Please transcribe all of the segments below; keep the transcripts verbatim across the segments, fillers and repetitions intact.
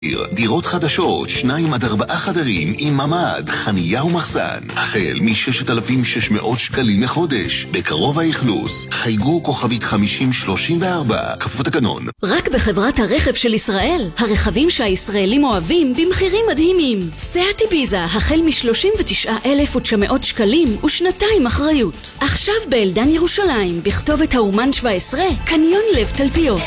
דירות חדשות, שניים עד ארבעה חדרים עם ממ"ד, חנייה ומחסן. החל מ-ששת אלפים ושש מאות שקלים לחודש. בקרוב האכלוס. חייגו כוכבית חמישים שלושים וארבע, כפוף תקנון. רק בחברת הרכב של ישראל. הרכבים שהישראלים אוהבים במחירים מדהימים. סיאט איביזה, החל מ-שלושים ותשעה אלף ותשע מאות שקלים ושנתיים אחריות. עכשיו באלדן ירושלים, בכתובת האומן שבע עשרה, קניון לב תלפיות.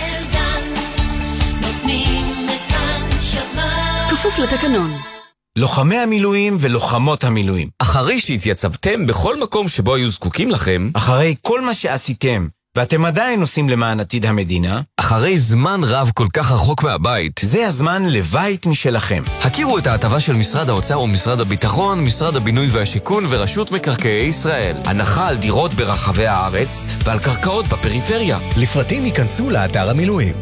כפוף לתקנון. לוחמי המילואים ולוחמות המילואים, אחרי שהתייצבתם בכל מקום שבו היו זקוקים לכם, אחרי כל מה שעשיתם ואתם עדיין עושים למען עתיד המדינה, אחרי זמן רב כל כך רחוק מהבית, זה הזמן לבית משלכם. הכירו את ההטבה של משרד האוצר ומשרד הביטחון, משרד הבינוי והשיכון ורשות מקרקעי ישראל. הנחה על דירות ברחבי הארץ ועל קרקעות בפריפריה. לפרטים ייכנסו לאתר המילואים.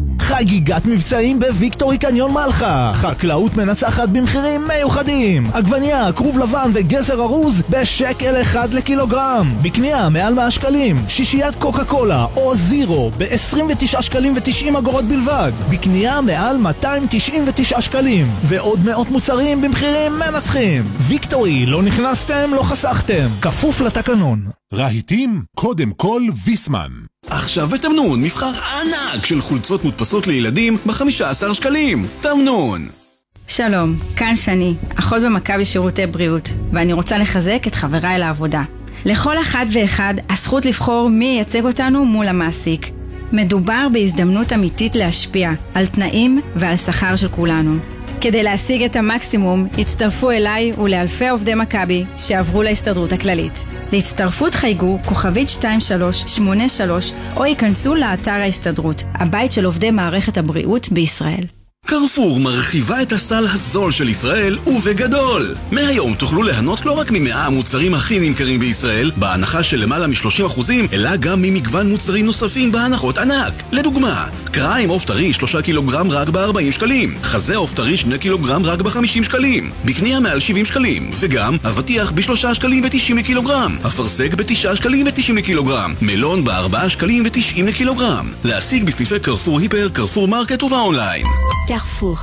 חגיגת מבצעים בוויקטורי קניון מלחה. חקלאות מנצחת במחירים מיוחדים. עגבניה, כרוב לבן וגזר ארוז בשקל אחד לקילוגרם. בקנייה מעל מאה שקלים. שישיית קוקה קולה או זירו ב-עשרים ותשעה שקלים ו-תשעים אגורות בלבד. בקנייה מעל מאתיים תשעים ותשעה שקלים. ועוד מאות מוצרים במחירים מנצחים. ויקטורי, לא נכנסתם, לא חסכתם. כפוף לתקנון. רהיטים, קודם כל ויסמן. עכשיו בתמנון מבחר ענק של חולצות מודפסות לילדים ב-חמישה עשר שקלים. תמנון. שלום, כאן שני, אחות במכבי שירותי בריאות, ואני רוצה לחזק את חבריי לעבודה. לכל אחד ואחד הזכות לבחור מי ייצג אותנו מול המעסיק. מדובר בהזדמנות אמיתית להשפיע על תנאים ועל שכר של כולנו. כדי להשיג את המקסימום, הצטרפו אליי ולאלפי עובדי מכבי שעברו להסתדרות הכללית. להצטרפות חייגו כוכבית שתיים שלוש שמונה שלוש או ייכנסו לאתר ההסתדרות, הבית של עובדי מערכת הבריאות בישראל. קרפור מרחיבה את הסל הזול של ישראל ובגדול. מהיום תוכלו ליהנות לא רק ממאה המוצרים הכי נמכרים בישראל, בהנחה של למעלה מ-שלושים אחוזים, אלא גם ממגוון מוצרים נוספים בהנחות ענק. לדוגמה, קרא עם עוף טרי שלושה קילוגרם רק ב-ארבעים שקלים, חזה עוף טרי שני קילוגרם רק ב-חמישים שקלים, בקנייה מעל שבעים שקלים, וגם אבטיח ב-שלושה שקלים ותשעים לקילוגרם, אפרסק ב-תשעה שקלים ותשעים לקילוגרם, מלון ב-ארבעה שקלים ותשעים לקילוגרם. להשיג בסניפי קרפור היפר, קרפור מרקט ובאונליין. קרפור.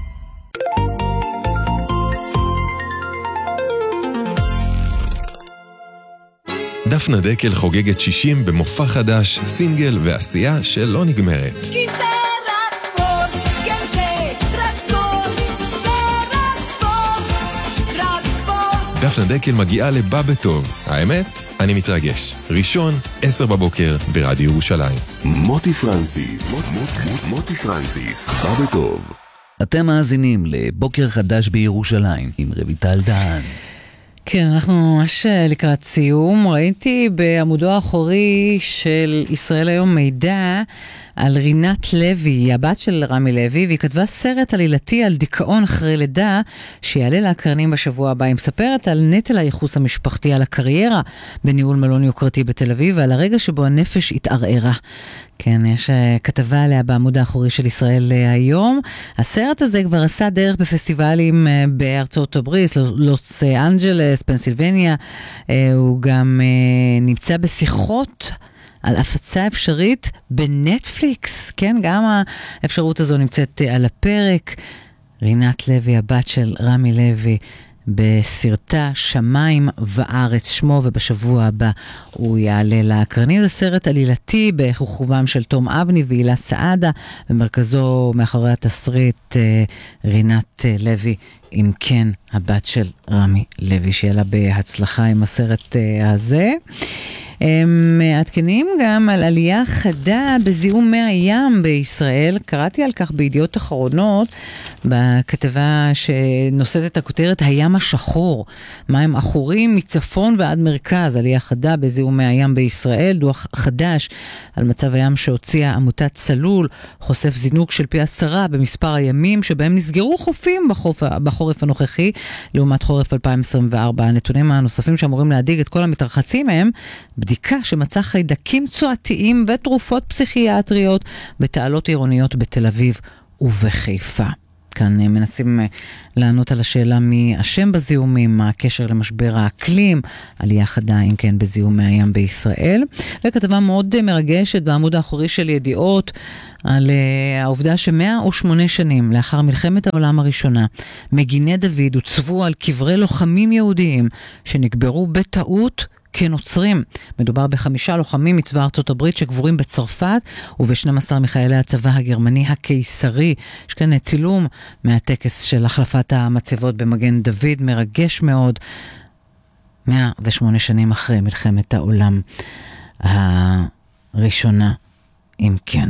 דפנה דקל חוגגת שישים במופע חדש, סינגל ועשייה שלא נגמרת. כי זה רק ספורט, כן זה רק ספורט, זה רק ספורט, רק ספורט. דפנה דקל מגיעה לבא בטוב. האמת? אני מתרגש. ראשון, עשר בבוקר, ברדיו ירושלים. מוטי פרנסיס, מוט, מוט, מוט, מוטי פרנסיס, בא בטוב. אתם מאזינים לבוקר חדש בירושלים עם רויטל דהן. כן, אנחנו ממש לקראת סיום. ראיתי בעמודו האחורי של ישראל היום מידע על רינת לוי, הבת של רמי לוי, והיא כתבה סרט עלילתי על דיכאון אחרי לידה שיעלה להקרנים בשבוע הבא. היא מספרת על נטל הייחוס המשפחתי, על הקריירה בניהול מלון יוקרתי בתל אביב ועל הרגע שבו הנפש התערערה. כן, יש כתבה עליה בעמוד האחורי של ישראל היום. הסרט הזה כבר עשה דרך בפסטיבלים בארצות הברית, לוס אנג'לס, פנסילבניה. הוא גם נמצא בשיחות על הפצה אפשרית בנטפליקס. כן, גם האפשרות הזו נמצאת על הפרק. רינת לוי, הבת של רמי לוי, בסרטה שמיים וארץ שמו, ובשבוע הבא הוא יעלה לאקרנים. זה סרט עלילתי בכוכבם של תום אבני והילה סעדה, במרכזו מאחורי התסריט רינת לוי, אם כן הבת של רמי לוי, שיהיה לה בהצלחה עם הסרט הזה. הם מעדכנים גם על עלייה חדה בזיהום מי הים בישראל. קראתי על כך בידיעות אחרונות בכתבה שנושאת את הכותרת הים השחור, מים עכורים מצפון ועד מרכז. עלייה חדה בזיהום מי הים בישראל. דוח חדש על מצב הים שהוציאה עמותת צלול חושף זינוק של פי עשרה במספר הימים שבהם נסגרו חופים בחוף, בחורף הנוכחי לעומת חורף אלפיים עשרים וארבע. הנתונים הנוספים שאמורים להדיג את כל המתרחצים הם בדיקה שמצא חיידקים צואתיים ותרופות פסיכיאטריות בתעלות עירוניות בתל אביב ובחיפה. כאן מנסים לענות על השאלה מי אשם בזיהומים, מה הקשר למשבר האקלים, עלייה חדה אם כן בזיהומי הים בישראל. וכתבה מאוד מרגשת בעמוד האחורי של ידיעות על uh, העובדה ש-מאה ושמונה שנים לאחר מלחמת העולם הראשונה, מגיני דוד הוצבו על קברי לוחמים יהודיים שנקברו בטעות כנוצרים. מדובר בחמישה לוחמים מצבא ארצות הברית שקבורים בצרפת וב-שנים עשר מחיילי הצבא הגרמני הקיסרי. יש כאן צילום מהטקס של החלפת המצבות במגן דוד, מרגש מאוד. מאה ושמונה שנים אחרי מלחמת העולם הראשונה, אם כן.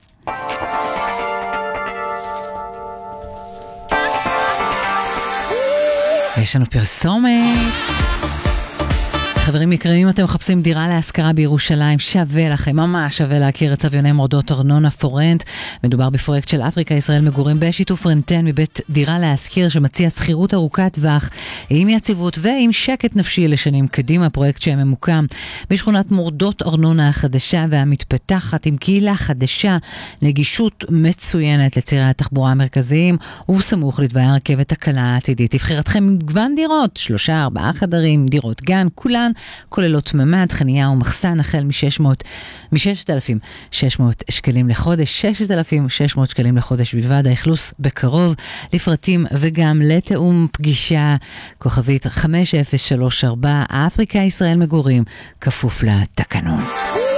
יש לנו פרסומת. חברים יקרים, אם אתם מחפשים דירה להשכרה בירושלים, שווה לכם, ממש שווה להכיר את סביוני מורדות ארנונה פורנט. מדובר בפרויקט של אפריקה ישראל מגורים בשיתוף רנטן מבית דירה להשכיר שמציע שכירות ארוכת טווח עם יציבות ועם שקט נפשי לשנים קדימה. פרויקט שממוקם בשכונת מורדות ארנונה החדשה והמתפתחת עם קהילה חדשה, נגישות מצוינת לצירי התחבורה המרכזיים וסמוך לתוואי הרכבת הקלה העתידית. תבחירתכם מגוון דירות, שלושה, ארבעה חדרים, דירות גן, כולן כוללות ממד, חנייה ומחסן החל מ-ששת אלפים ושש מאות שקלים לחודש, ששת אלפים ושש מאות שקלים לחודש בלבד. האכלוס בקרוב. לפרטים וגם לתאום פגישה כוכבית חמש אפס שלוש ארבע, אפריקה ישראל מגורים, כפוף לתקנון.